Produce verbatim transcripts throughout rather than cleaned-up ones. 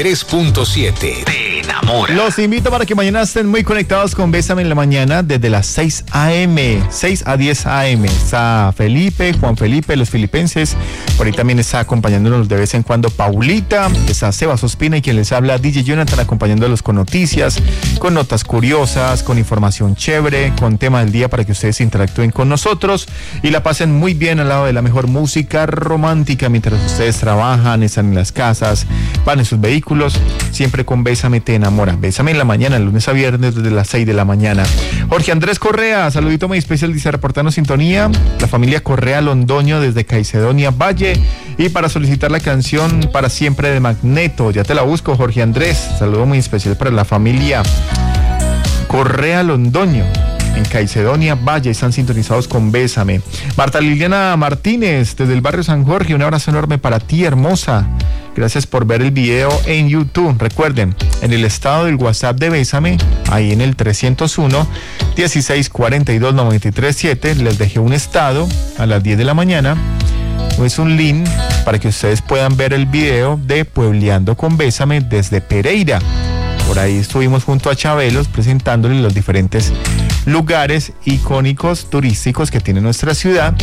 tres punto siete te enamora. Los invito para que mañana estén muy conectados con Bésame en la Mañana desde las seis a.m., seis a diez a.m. Está Felipe, Juan Felipe, los filipenses. Por ahí también está acompañándonos de vez en cuando Paulita, está Sebas Ospina y quien les habla D J Jonathan, acompañándolos con noticias, con notas curiosas, con información chévere, con tema del día para que ustedes interactúen con nosotros y la pasen muy bien al lado de la mejor música romántica mientras ustedes trabajan, están en las casas, van en sus vehículos. Siempre con Bésame te enamora. Bésame en la mañana, lunes a viernes desde las seis de la mañana. Jorge Andrés Correa, saludito muy especial, dice reportando sintonía. La familia Correa Londoño desde Caicedonia Valle. Y para solicitar la canción Para Siempre de Magneto, ya te la busco, Jorge Andrés. Saludo muy especial para la familia Correa Londoño en Caicedonia Valle, están sintonizados con Bésame. Marta Liliana Martínez desde el barrio San Jorge, un abrazo enorme para ti, hermosa. Gracias por ver el video en YouTube. Recuerden, en el estado del WhatsApp de Bésame, ahí en el trescientos uno, dieciséis cuarenta y dos, noventa y tres siete, les dejé un estado a las diez de la mañana. Es un link para que ustedes puedan ver el video de Puebleando con Bésame desde Pereira. Por ahí estuvimos junto a Chabelos presentándoles los diferentes lugares icónicos turísticos que tiene nuestra ciudad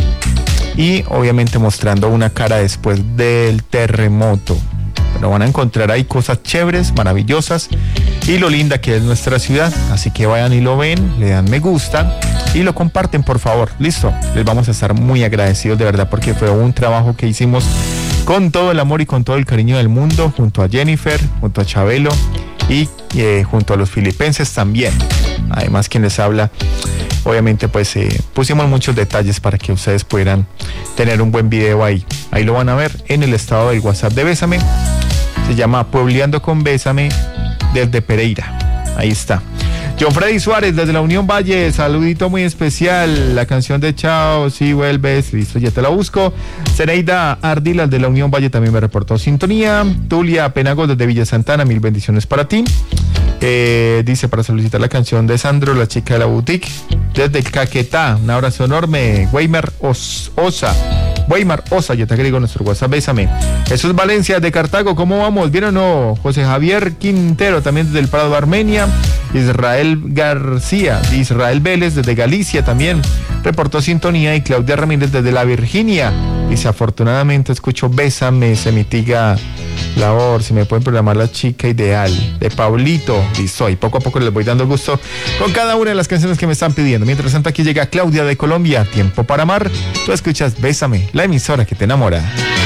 y obviamente mostrando una cara después del terremoto. Pero van a encontrar ahí cosas chéveres, maravillosas y lo linda que es nuestra ciudad. Así que vayan y lo ven, le dan me gusta y lo comparten, por favor. Listo, les vamos a estar muy agradecidos de verdad porque fue un trabajo que hicimos con todo el amor y con todo el cariño del mundo, junto a Jennifer, junto a Chabelo y eh, junto a los filipenses también. Además, quien les habla, obviamente pues eh, pusimos muchos detalles para que ustedes pudieran tener un buen video ahí. Ahí lo van a ver en el estado del WhatsApp de Bésame. Se llama Puebleando con Bésame desde Pereira. Ahí está. John Freddy Suárez desde la Unión Valle, saludito muy especial. La canción de Chao, si vuelves, listo, ya te la busco. Zeneida Ardilas de la Unión Valle también me reportó sintonía. Tulia Penagos desde Villa Santana, mil bendiciones para ti. Eh, dice para solicitar la canción de Sandro, la chica de la boutique, desde Caquetá, un abrazo enorme. Weimar Os- Osa, Weimar Osa, yo te agrego nuestro WhatsApp, Bésame. Jesús Valencia de Cartago, ¿cómo vamos? ¿Bien o no? José Javier Quintero, también desde el Prado de Armenia. Israel García, Israel Vélez desde Galicia también reportó sintonía y Claudia Ramírez desde la Virginia. Dice, afortunadamente escucho Bésame, se mitiga la voz, si me pueden programar la chica ideal de Paulito. Listo, y poco a poco les voy dando gusto con cada una de las canciones que me están pidiendo. Mientras tanto aquí llega Claudia de Colombia, Tiempo para Amar. Tú escuchas Bésame, la emisora que te enamora.